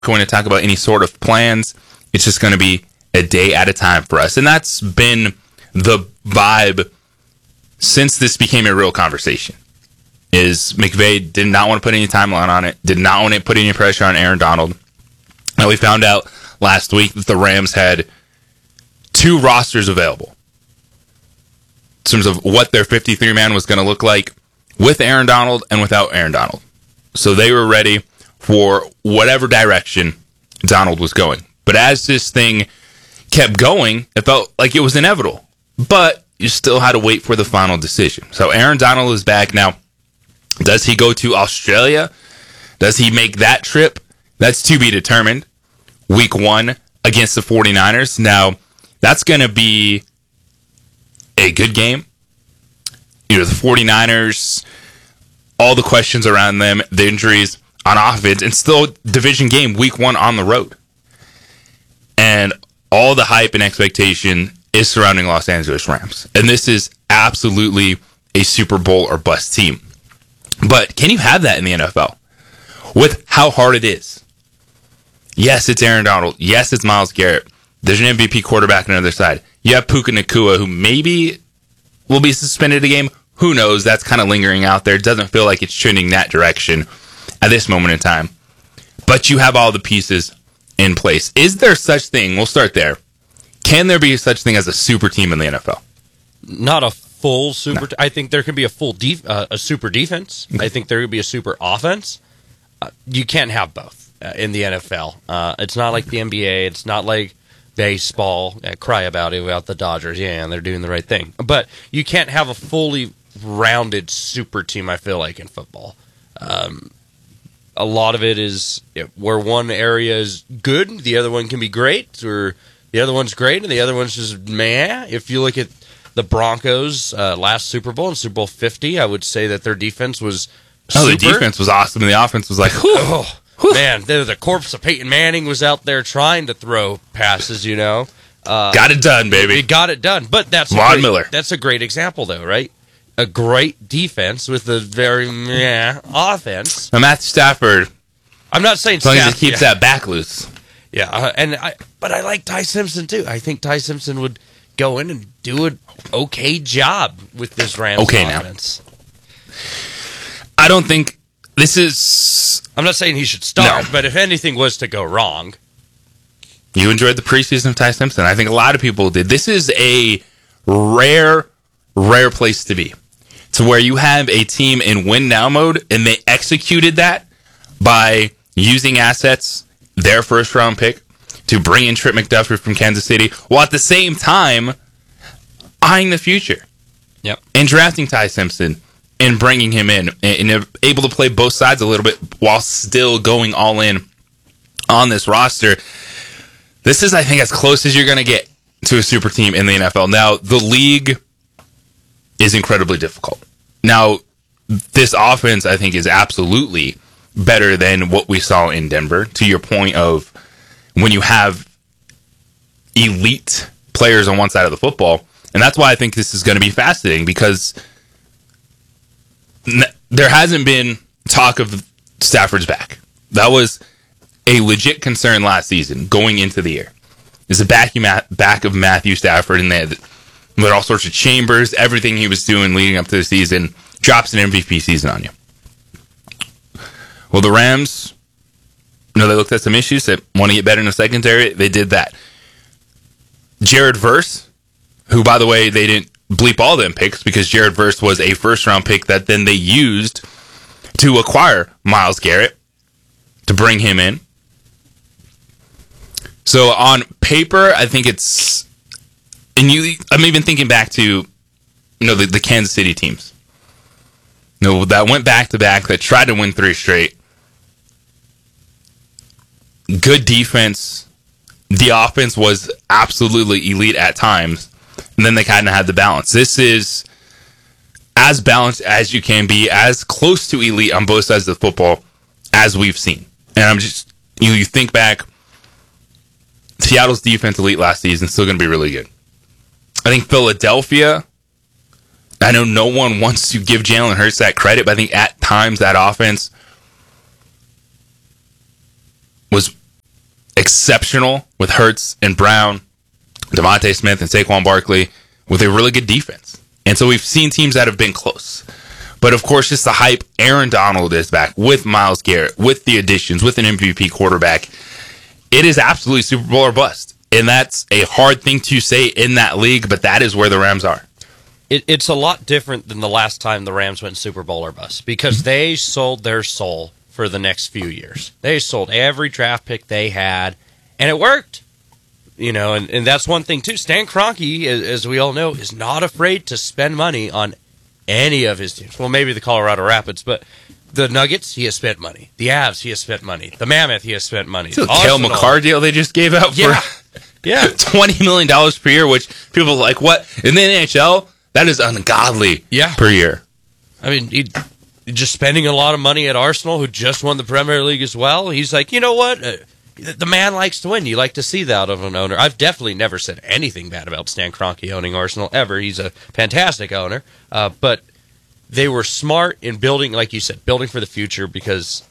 going to talk about any sort of plans. It's just going to be a day at a time for us. And that's been the vibe since this became a real conversation. Is McVay did not want to put any timeline on it, did not want to put any pressure on Aaron Donald. Now, we found out last week that the Rams had 2 rosters available in terms of what their 53-man was going to look like with Aaron Donald and without Aaron Donald. So they were ready for whatever direction Donald was going. But as this thing kept going, it felt like it was inevitable. But you still had to wait for the final decision. So Aaron Donald is back now. Does he go to Australia? Does he make that trip? That's to be determined. Week 1 against the 49ers. Now, that's going to be a good game. You know, the 49ers, all the questions around them, the injuries on offense, and still division game, week 1 on the road. And all the hype and expectation is surrounding Los Angeles Rams. And this is absolutely a Super Bowl or bust team. But can you have that in the NFL? With how hard it is. Yes, it's Aaron Donald. Yes, it's Myles Garrett. There's an MVP quarterback on the other side. You have Puka Nacua, who maybe will be suspended a game. Who knows? That's kind of lingering out there. It doesn't feel like it's trending that direction at this moment in time. But you have all the pieces in place. Is there such thing? We'll start there. Can there be such thing as a super team in the NFL? Not a full super. No. I think there can be a full a super defense. I think there could be a super offense. You can't have both in the NFL. It's not like the NBA. It's not like baseball. Cry about it about the Dodgers. Yeah, and they're doing the right thing. But you can't have a fully rounded super team, I feel like, in football. A lot of it is where one area is good, the other one can be great, or the other one's great, and the other one's just meh. If you look at the Broncos last Super Bowl, in Super Bowl 50, I would say that their defense was super. The defense was awesome, and the offense was like, whew. Man, the corpse of Peyton Manning was out there trying to throw passes, you know. Got it done, baby. It got it done. But that's Miller. That's a great example, though, right? A great defense with a very offense. Now, Matthew Stafford, I'm not saying as long as he keeps that back loose. Yeah, but I like Ty Simpson, too. I think Ty Simpson would go in and do an okay job with this Rams offense. Now, I don't think this is... I'm not saying he should start, but if anything was to go wrong... You enjoyed the preseason of Ty Simpson. I think a lot of people did. This is a rare place to be. To where you have a team in win-now mode, and they executed that by using assets, their first-round pick, to bring in Trent McDuffie from Kansas City, while at the same time eyeing the future. Yep. And drafting Ty Simpson and bringing him in, and able to play both sides a little bit while still going all in on this roster. This is, I think, as close as you're going to get to a super team in the NFL. Now, the league is incredibly difficult. Now, this offense, I think, is absolutely better than what we saw in Denver, to your point of when you have elite players on one side of the football. And that's why I think this is going to be fascinating, because there hasn't been talk of Stafford's back. That was a legit concern last season going into the year. It's the back of Matthew Stafford, and they had all sorts of chambers, everything he was doing leading up to the season, drops an MVP season on you. Well, the Rams, they looked at some issues. They want to get better in the secondary. They did that. Jared Verse, who, by the way, they didn't bleep all them picks, because Jared Verse was a first-round pick that then they used to acquire Myles Garrett to bring him in. So on paper, I think it's... I'm even thinking back to, the Kansas City teams. That went back-to-back, that tried to win 3 straight. Good defense. The offense was absolutely elite at times. And then they kind of had the balance. This is as balanced as you can be, as close to elite on both sides of the football as we've seen. And I'm just, you think back, Seattle's defense elite last season, still going to be really good. I think Philadelphia, I know no one wants to give Jalen Hurts that credit, but I think at times that offense was exceptional with Hurts and Brown, Devontae Smith and Saquon Barkley with a really good defense. And so we've seen teams that have been close. But of course, just the hype. Aaron Donald is back with Myles Garrett, with the additions, with an MVP quarterback. It is absolutely Super Bowl or bust. And that's a hard thing to say in that league, but that is where the Rams are. It's a lot different than the last time the Rams went Super Bowl or bust because they sold their soul for the next few years. They sold every draft pick they had, and it worked. You know, and that's one thing, too. Stan Kroenke, as we all know, is not afraid to spend money on any of his teams. Well, maybe the Colorado Rapids, but the Nuggets, he has spent money. The Avs, he has spent money. The Mammoth, he has spent money. The Cale Makar deal they just gave out for $20 million per year, which people are like, what? In the NHL, that is ungodly per year. I mean, he just spending a lot of money at Arsenal, who just won the Premier League as well. He's like, you know what? The man likes to win. You like to see that out of an owner. I've definitely never said anything bad about Stan Kroenke owning Arsenal ever. He's a fantastic owner. But they were smart in building, like you said, building for the future because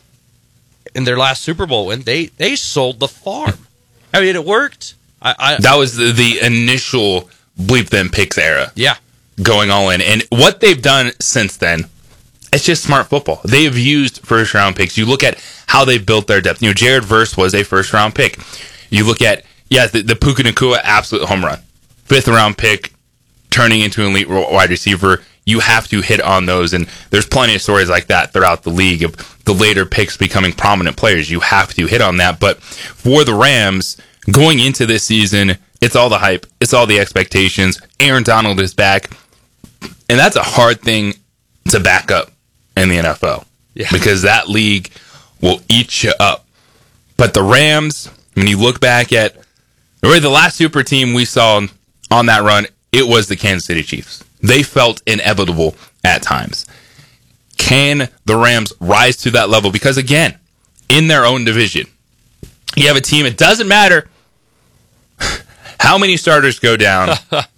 in their last Super Bowl win, they sold the farm. I mean, it worked. That was the initial bleep them picks era. Yeah. Going all in. And what they've done since then, it's just smart football. They have used first round picks. You look at how they built their depth. You know, Jared Verse was a first round pick. You look at, the Puka Nacua, absolute home run. 5th round pick, turning into an elite wide receiver. You have to hit on those. And there's plenty of stories like that throughout the league of the later picks becoming prominent players. You have to hit on that. But for the Rams, going into this season, it's all the hype. It's all the expectations. Aaron Donald is back. And that's a hard thing to back up in the NFL. Yeah. Because that league will eat you up. But the Rams, when you look back at the last super team we saw on that run, it was the Kansas City Chiefs. They felt inevitable at times. Can the Rams rise to that level? Because again, in their own division, you have a team, it doesn't matter how many starters go down.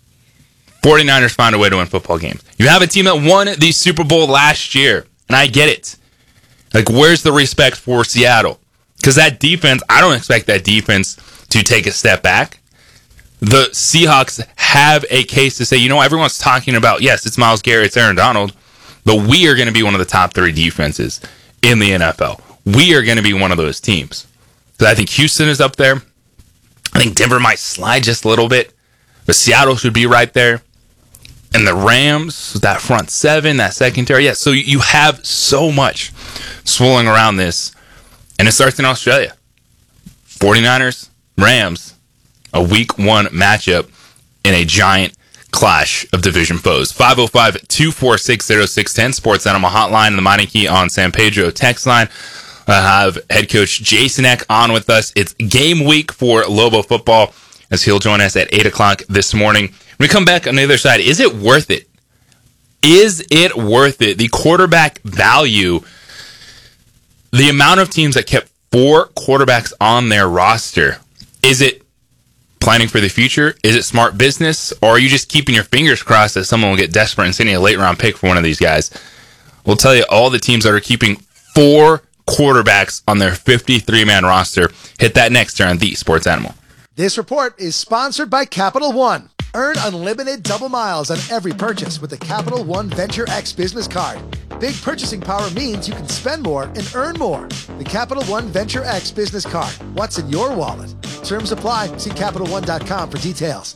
49ers find a way to win football games. You have a team that won the Super Bowl last year, and I get it. Like, where's the respect for Seattle? Because that defense, I don't expect that defense to take a step back. The Seahawks have a case to say, everyone's talking about, yes, it's Myles Garrett, it's Aaron Donald, but we are going to be one of the top 3 defenses in the NFL. We are going to be one of those teams. So I think Houston is up there. I think Denver might slide just a little bit, but Seattle should be right there. And the Rams, that front 7, that secondary. Yeah, so you have so much swirling around this. And it starts in Australia. 49ers, Rams, a week 1 matchup in a giant clash of division foes. 505-246-0610, Sports Animal Hotline, the Mighty Key on San Pedro text line. I have head coach Jason Eck on with us. It's game week for Lobo football as he'll join us at 8 o'clock this morning. When we come back on the other side, is it worth it? Is it worth it? The quarterback value, the amount of teams that kept 4 quarterbacks on their roster, is it planning for the future? Is it smart business? Or are you just keeping your fingers crossed that someone will get desperate and sending a late round pick for one of these guys? We'll tell you all the teams that are keeping 4 quarterbacks on their 53-man roster. Hit that next here on The Sports Animal. This report is sponsored by Capital One. Earn unlimited double miles on every purchase with the Capital One Venture X business card. Big purchasing power means you can spend more and earn more. The Capital One Venture X business card. What's in your wallet? Terms apply. See CapitalOne.com for details.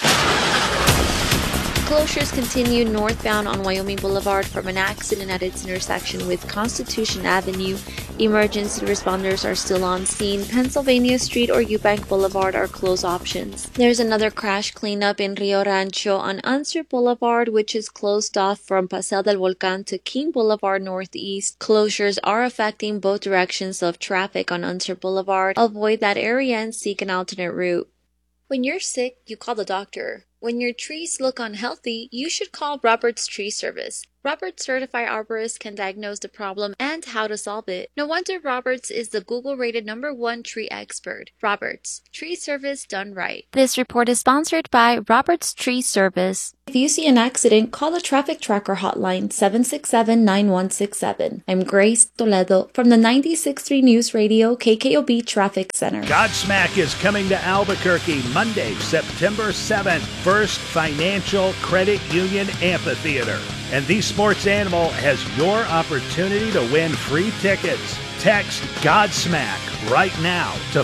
Closures continue northbound on Wyoming Boulevard from an accident at its intersection with Constitution Avenue. Emergency responders are still on scene. Pennsylvania Street or Eubank Boulevard are closed options. There's another crash cleanup in Rio Rancho on Unser Boulevard, which is closed off from Paseo del Volcan to King Boulevard Northeast. Closures are affecting both directions of traffic on Unser Boulevard. Avoid that area and seek an alternate route. When you're sick, you call the doctor. When your trees look unhealthy, you should call Robert's Tree Service. Roberts Certified Arborists can diagnose the problem and how to solve it. No wonder Roberts is the Google-rated #1 tree expert. Roberts, tree service done right. This report is sponsored by Roberts Tree Service. If you see an accident, call the Traffic Tracker hotline 767-9167. I'm Grace Toledo from the 96.3 News Radio KKOB Traffic Center. Godsmack is coming to Albuquerque Monday, September 7th. First Financial Credit Union Amphitheater. And The Sports Animal has your opportunity to win free tickets. Text Godsmack right now to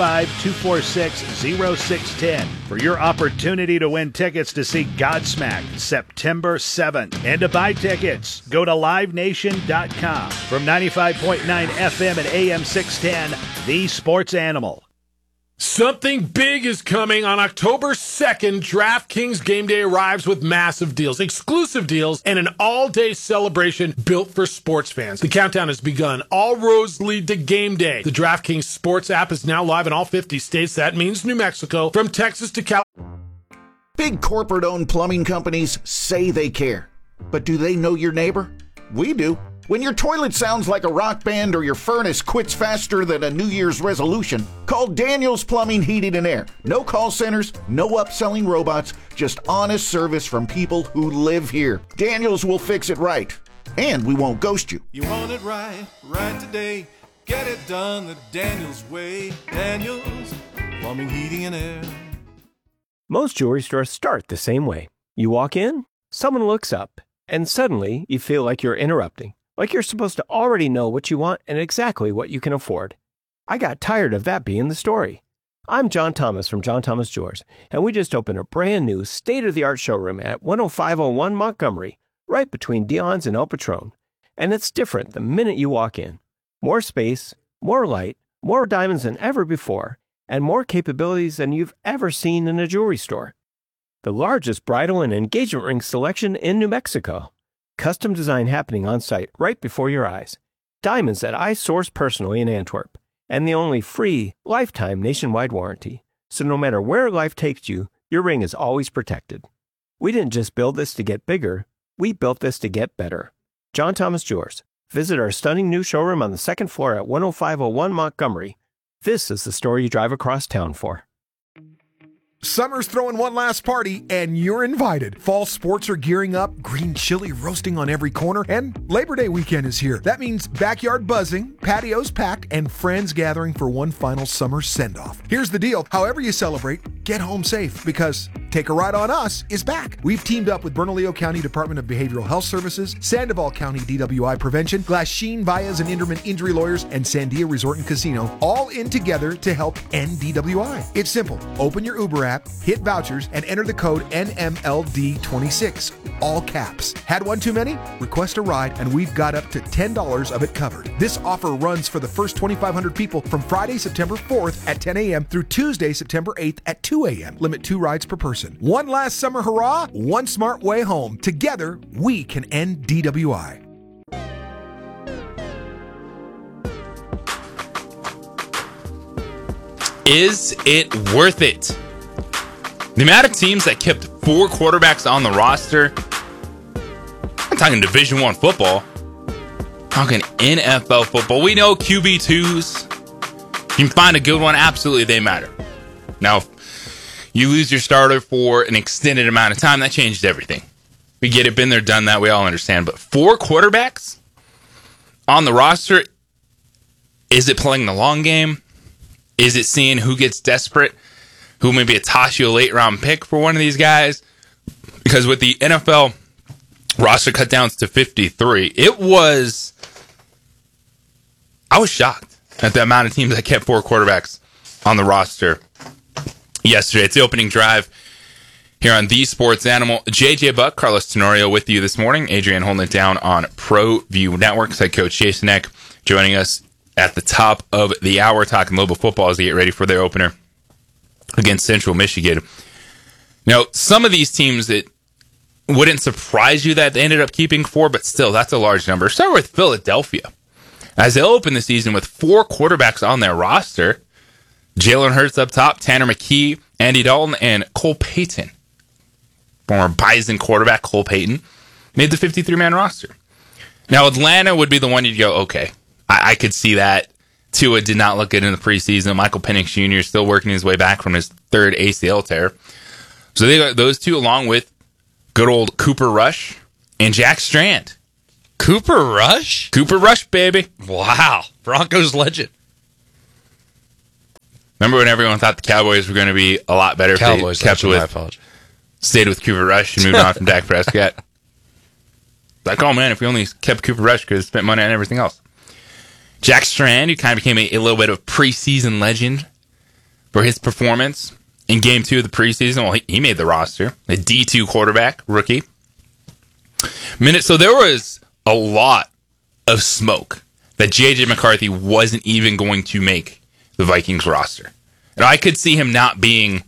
505-246-0610 for your opportunity to win tickets to see Godsmack September 7th. And to buy tickets, go to livenation.com. From 95.9 FM and AM 610, The Sports Animal. Something big is coming on October 2nd. DraftKings Game Day arrives with massive deals, exclusive deals, and an all-day celebration built for sports fans. The countdown has begun. All roads lead to Game Day. The DraftKings Sports app is now live in all 50 states. That means New Mexico, from Texas to California. Big corporate-owned plumbing companies say they care. But do they know your neighbor? We do. When your toilet sounds like a rock band or your furnace quits faster than a New Year's resolution, call Daniels Plumbing, Heating, and Air. No call centers, no upselling robots, just honest service from people who live here. Daniels will fix it right, and we won't ghost you. You want it right, right today. Get it done the Daniels way. Daniels Plumbing, Heating, and Air. Most jewelry stores start the same way. You walk in, someone looks up, and suddenly you feel like you're interrupting. Like you're supposed to already know what you want and exactly what you can afford. I got tired of that being the story. I'm John Thomas from John Thomas Jewelers, and we just opened a brand new state-of-the-art showroom at 10501 Montgomery, right between Dion's and El Patron. And it's different the minute you walk in. More space, more light, more diamonds than ever before, and more capabilities than you've ever seen in a jewelry store. The largest bridal and engagement ring selection in New Mexico. Custom design happening on site right before your eyes. Diamonds that I source personally in Antwerp. And the only free, lifetime nationwide warranty. So no matter where life takes you, your ring is always protected. We didn't just build this to get bigger, we built this to get better. John Thomas Jewelers. Visit our stunning new showroom on the second floor at 10501 Montgomery. This is the store you drive across town for. Summer's throwing one last party, and you're invited. Fall sports are gearing up, green chili roasting on every corner, and Labor Day weekend is here. That means backyard buzzing, patios packed, and friends gathering for one final summer send-off. Here's the deal. However you celebrate, get home safe, because Take a Ride on Us is back. We've teamed up with Bernalillo County Department of Behavioral Health Services, Sandoval County DWI Prevention, Glasheen, Valles, and Inderman Injury Lawyers, and Sandia Resort and Casino, all in together to help end DWI. It's simple. Open your Uber app, hit vouchers, and enter the code NMLD26, all caps. Had one too many? Request a ride, and we've got up to $10 of it covered. This offer runs for the first 2,500 people from Friday, September 4th at 10 a.m. through Tuesday, September 8th at 2 a.m. Limit 2 rides per person. One last summer hurrah, one smart way home. Together, we can end DWI. Is it worth it? The amount of teams that kept 4 quarterbacks on the roster. I'm talking Division I football. Talking NFL football. We know QB2s. You can find a good one. Absolutely, they matter. Now, if you lose your starter for an extended amount of time, that changed everything. We get it. Been there, done that. We all understand. But 4 quarterbacks on the roster, is it playing the long game? Is it seeing who gets desperate? Who maybe a toss you a late round pick for one of these guys? Because with the NFL roster cut downs to 53, I was shocked at the amount of teams that kept 4 quarterbacks on the roster yesterday. It's the opening drive here on The Sports Animal. JJ Buck, Carlos Tenorio with you this morning. Adrian holding it down on ProView Networks. Head coach Jason Eck joining us at the top of the hour, talking Lobo football as they get ready for their opener against Central Michigan. Now, some of these teams, it wouldn't surprise you that they ended up keeping 4, but still, that's a large number. Start with Philadelphia. As they open the season with 4 quarterbacks on their roster, Jalen Hurts up top, Tanner McKee, Andy Dalton, and Cole Payton. Former Bison quarterback Cole Payton. made the 53-man roster. Now, Atlanta would be the one you'd go, okay, I could see that. Tua did not look good in the preseason. Michael Penix Jr. is still working his way back from his third ACL tear. So they got those two along with good old Cooper Rush and Jack Strand. Cooper Rush? Cooper Rush, baby. Wow. Broncos legend. Remember when everyone thought the Cowboys were going to be a lot better Cowboys if they kept legend, stayed with Cooper Rush and moved on from Dak Prescott? Like, oh man, if we only kept Cooper Rush, because spent money on everything else. Jack Strand, who kind of became a little bit of preseason legend for his performance in Game 2 of the preseason. Well, he made the roster. A D2 quarterback, rookie. So there was a lot of smoke that J.J. McCarthy wasn't even going to make the Vikings roster. And I could see him not being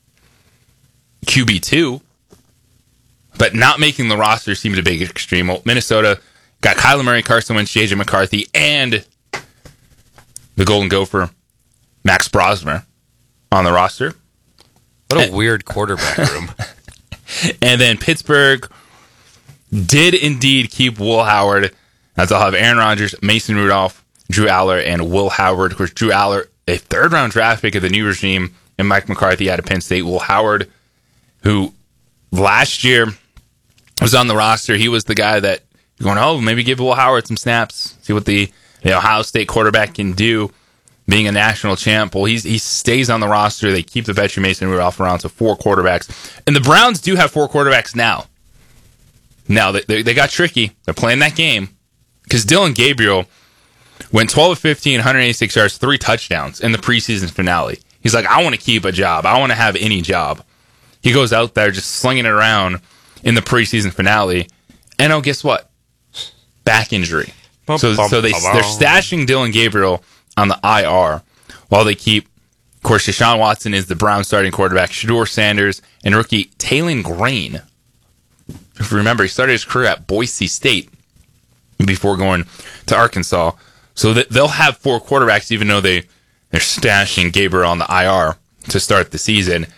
QB2, but not making the roster seemed a big extreme. Well, Minnesota got Kyler Murray, Carson Wentz, J.J. McCarthy, and the Golden Gopher, Max Brosmer, on the roster. What a weird quarterback room. And then Pittsburgh did indeed keep Will Howard. As I'll have Aaron Rodgers, Mason Rudolph, Drew Aller, and Will Howard. Of course, Drew Aller, a third-round draft pick of the new regime, and Mike McCarthy out of Penn State. Will Howard, who last year was on the roster, he was the guy that going, oh, maybe give Will Howard some snaps, see what the Ohio State quarterback can do, being a national champ. Well, he stays on the roster. They keep the veteran Mason Rudolph around, so 4 quarterbacks. And the Browns do have 4 quarterbacks now. Now, they got tricky. They're playing that game because Dylan Gabriel went 12 of 15, 186 yards, 3 touchdowns in the preseason finale. He's like, I want to keep a job. I want to have any job. He goes out there just slinging it around in the preseason finale. And oh, guess what? Back injury. So they're stashing Dylan Gabriel on the IR while they keep, of course, Deshaun Watson is the Browns starting quarterback, Shedeur Sanders, and rookie Taylon Green. If you remember, he started his career at Boise State before going to Arkansas. So they'll have 4 quarterbacks, even though they're stashing Gabriel on the IR to start the season.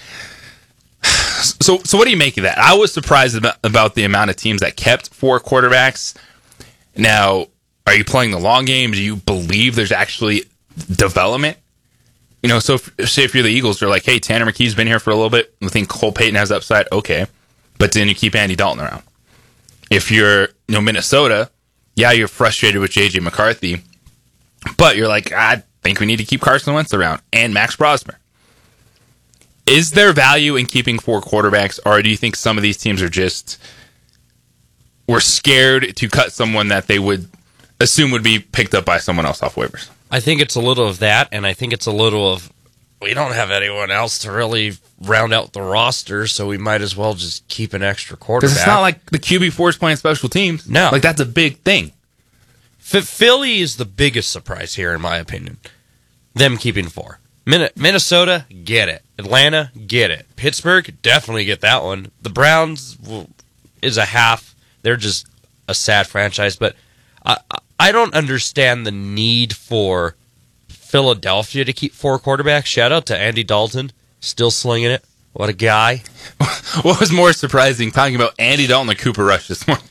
So what do you make of that? I was surprised about the amount of teams that kept 4 quarterbacks. Now, are you playing the long game? Do you believe there's actually development? So if you're the Eagles, you're like, hey, Tanner McKee's been here for a little bit. I think Cole Payton has upside. Okay. But then you keep Andy Dalton around. If you're Minnesota, yeah, you're frustrated with J.J. McCarthy. But you're like, I think we need to keep Carson Wentz around and Max Brosmer. Is there value in keeping 4 quarterbacks, or do you think some of these teams were scared to cut someone that they would assume would be picked up by someone else off waivers? I think it's a little of that, and I think it's a little of we don't have anyone else to really round out the roster, so we might as well just keep an extra quarterback. Because it's not like the QB4 is playing special teams. No. Like, that's a big thing. Philly is the biggest surprise here, in my opinion. Them keeping 4. Minnesota, get it. Atlanta, get it. Pittsburgh, definitely get that one. The Browns is a half. They're just a sad franchise. But I don't understand the need for Philadelphia to keep 4 quarterbacks. Shout out to Andy Dalton, still slinging it. What a guy. What was more surprising, talking about Andy Dalton or Cooper Rush this morning?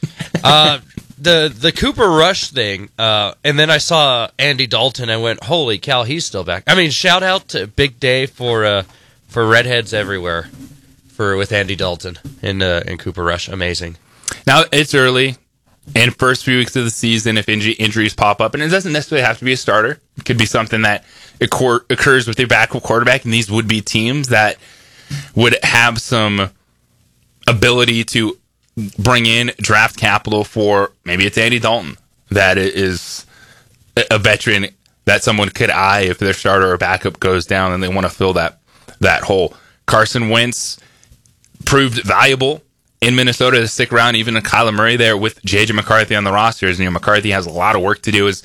The Cooper Rush thing, and then I saw Andy Dalton. I went, holy cow, he's still back. I mean, shout out to big day for redheads everywhere with Andy Dalton and Cooper Rush. Amazing. Now, it's early, and first few weeks of the season, if injuries pop up, and it doesn't necessarily have to be a starter. It could be something that occurs with your backup quarterback, and these would be teams that would have some ability to bring in draft capital for, maybe it's Andy Dalton, that is a veteran that someone could eye if their starter or backup goes down and they want to fill that hole. Carson Wentz proved valuable in Minnesota to stick around, even a Kyler Murray there with J.J. McCarthy on the rosters. McCarthy has a lot of work to do.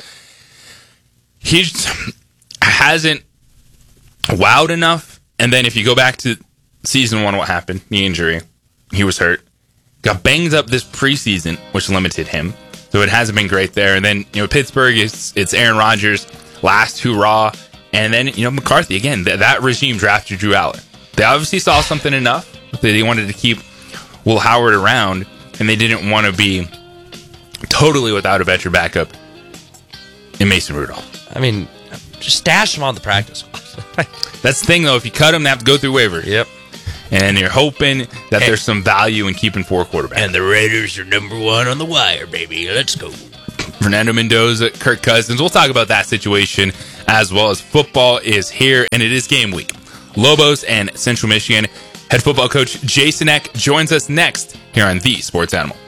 He hasn't wowed enough. And then if you go back to season 1, what happened? The injury. He was hurt. Got banged up this preseason, which limited him. So it hasn't been great there. And then, Pittsburgh, it's Aaron Rodgers, last hurrah. And then, McCarthy, again, that regime drafted Drew Aller. They obviously saw something enough that they wanted to keep Will Howard around. and they didn't want to be totally without a veteran backup in Mason Rudolph. I mean, just stash him on the practice squad. That's the thing, though. If you cut him, they have to go through waivers. Yep. And you're hoping that there's some value in keeping 4 quarterbacks. And the Raiders are number 1 on the wire, baby. Let's go. Fernando Mendoza, Kirk Cousins. We'll talk about that situation as well as football is here, and it is game week. Lobos and Central Michigan. Head football coach Jason Eck joins us next here on The Sports Animal.